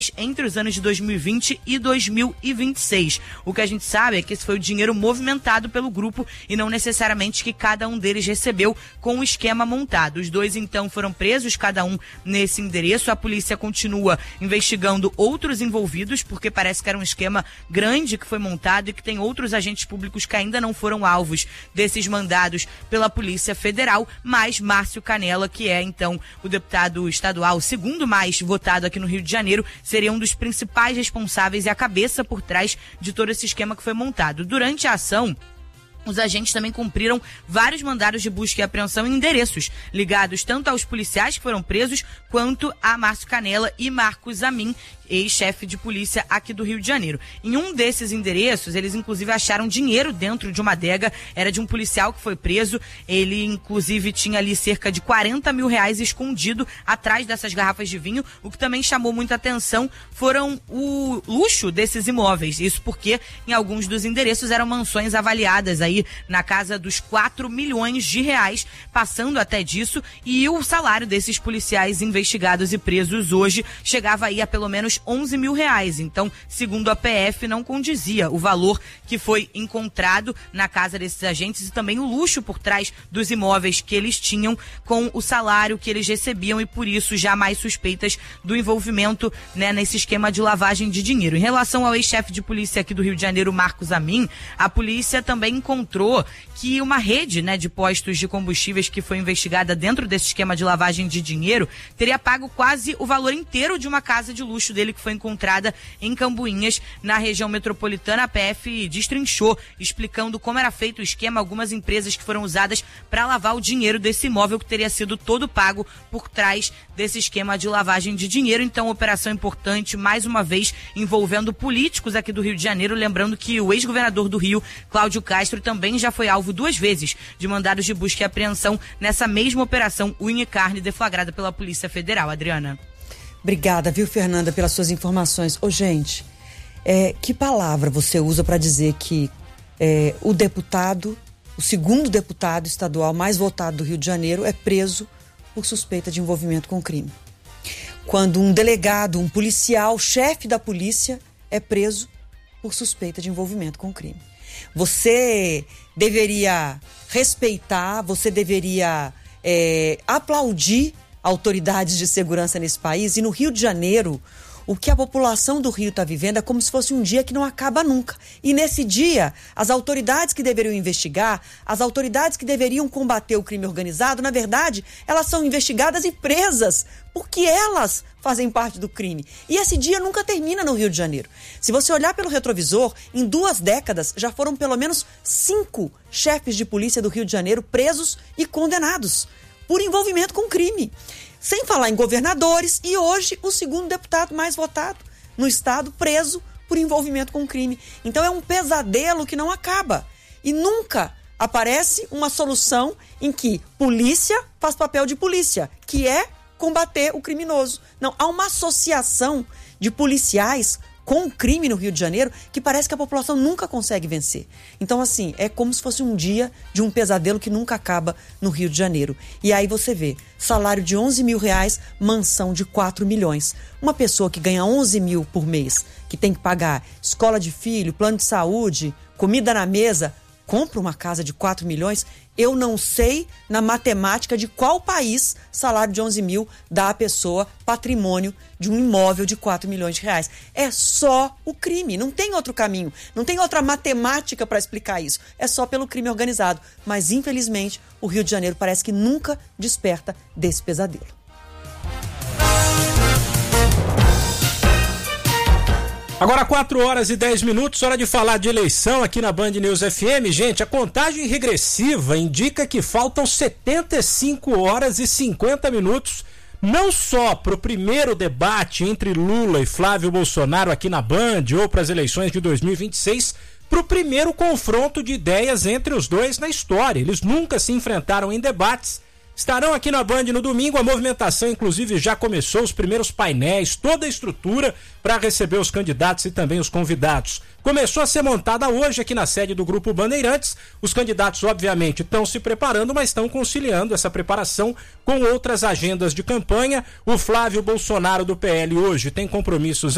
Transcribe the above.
entre os anos de 2020 e 2026. O que a gente sabe é que esse foi o dinheiro movimentado pelo grupo e não necessariamente que cada um deles recebeu com o esquema montado. Os dois, então, foram presos, cada um nesse endereço. A polícia continua investigando outros envolvidos, porque parece que era um esquema grande que foi montado e que tem outros agentes públicos que ainda não foram alvos desses mandados pela Polícia Federal, mas Márcio Canela, que é, então, o deputado estadual, o segundo mais votado aqui no Rio de Janeiro, seria um dos principais responsáveis e a cabeça por trás de todo esse esquema que foi montado. Durante a ação, os agentes também cumpriram vários mandados de busca e apreensão em endereços ligados tanto aos policiais que foram presos, quanto a Márcio Canela e Marcos Amin, ex-chefe de polícia aqui do Rio de Janeiro. Em um desses endereços, eles inclusive acharam dinheiro dentro de uma adega, era de um policial que foi preso. Ele inclusive tinha ali cerca de 40 mil reais escondido atrás dessas garrafas de vinho. O que também chamou muita atenção foram o luxo desses imóveis. Isso porque em alguns dos endereços eram mansões avaliadas aí na casa dos 4 milhões de reais, passando até disso, e o salário desses policiais investigados e presos hoje chegava aí a pelo menos 11 mil reais. Então, segundo a PF, não condizia o valor que foi encontrado na casa desses agentes e também o luxo por trás dos imóveis que eles tinham com o salário que eles recebiam, e por isso já mais suspeitas do envolvimento, né, nesse esquema de lavagem de dinheiro. Em relação ao ex-chefe de polícia aqui do Rio de Janeiro, Marcos Amin, a polícia também encontrou que uma rede, né, de postos de combustíveis que foi investigada dentro desse esquema de lavagem de dinheiro teria pago quase o valor inteiro de uma casa de luxo dele que foi encontrada em Cambuinhas, na região metropolitana. A PF destrinchou, explicando como era feito o esquema, algumas empresas que foram usadas para lavar o dinheiro desse imóvel que teria sido todo pago por trás desse esquema de lavagem de dinheiro. Então, operação importante, mais uma vez, envolvendo políticos aqui do Rio de Janeiro, lembrando que o ex-governador do Rio, Cláudio Castro, também já foi alvo 2 vezes de mandados de busca e apreensão nessa mesma operação Unha e Carne deflagrada pela Polícia Federal. Adriana. Obrigada, viu, Fernanda, pelas suas informações. Ô, gente, que palavra você usa para dizer que o deputado, o segundo deputado estadual mais votado do Rio de Janeiro, é preso por suspeita de envolvimento com crime? Quando um delegado, um policial, chefe da polícia, é preso por suspeita de envolvimento com crime. Você deveria respeitar, você deveria aplaudir autoridades de segurança nesse país. E no Rio de Janeiro, o que a população do Rio está vivendo é como se fosse um dia que não acaba nunca. E nesse dia, as autoridades que deveriam investigar, as autoridades que deveriam combater o crime organizado, na verdade, elas são investigadas e presas, porque elas fazem parte do crime. E esse dia nunca termina no Rio de Janeiro. Se você olhar pelo retrovisor, em 2 décadas já foram pelo menos 5 chefes de polícia do Rio de Janeiro presos e condenados por envolvimento com crime. Sem falar em governadores, e hoje o segundo deputado mais votado no estado preso por envolvimento com crime. Então é um pesadelo que não acaba. E nunca aparece uma solução em que polícia faz papel de polícia, que é combater o criminoso. Não, há uma associação de policiais com o crime no Rio de Janeiro que parece que a população nunca consegue vencer. Então, assim, é como se fosse um dia de um pesadelo que nunca acaba no Rio de Janeiro. E aí você vê, salário de 11 mil reais, mansão de 4 milhões. Uma pessoa que ganha 11 mil por mês, que tem que pagar escola de filho, plano de saúde, comida na mesa, compra uma casa de 4 milhões, eu não sei na matemática de qual país salário de 11 mil dá à pessoa patrimônio de um imóvel de 4 milhões de reais. É só o crime, não tem outro caminho, não tem outra matemática para explicar isso. É só pelo crime organizado. Mas, infelizmente, o Rio de Janeiro parece que nunca desperta desse pesadelo. Agora 4h10, hora de falar de eleição aqui na Band News FM. Gente, a contagem regressiva indica que faltam 75 horas e 50 minutos, não só para o primeiro debate entre Lula e Flávio Bolsonaro aqui na Band, ou para as eleições de 2026, para o primeiro confronto de ideias entre os dois na história. Eles nunca se enfrentaram em debates. Estarão aqui na Band no domingo, a movimentação inclusive já começou, os primeiros painéis, toda a estrutura para receber os candidatos e também os convidados. Começou a ser montada hoje aqui na sede do Grupo Bandeirantes. Os candidatos obviamente estão se preparando, mas estão conciliando essa preparação com outras agendas de campanha. O Flávio Bolsonaro do PL hoje tem compromissos